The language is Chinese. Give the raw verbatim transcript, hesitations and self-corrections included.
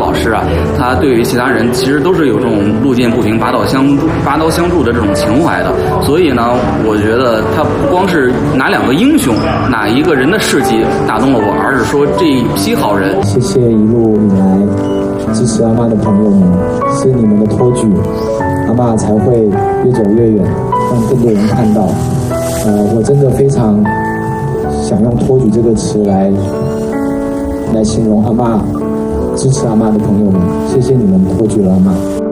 老师啊，他对于其他人其实都是有这种路见不平拔刀相拔刀相助的这种情怀的。所以呢，我觉得他不光是哪两个英雄、哪一个人的事迹打动了我，而是说这一批好人。 谢谢一路以来支持阿嬷的朋友们，是你们的托举，阿嬷才会越走越远，让更多人看到。呃，我真的非常想用托举这个词来来形容阿嬷，支持阿嬷的朋友们，谢谢你们托举了阿嬷。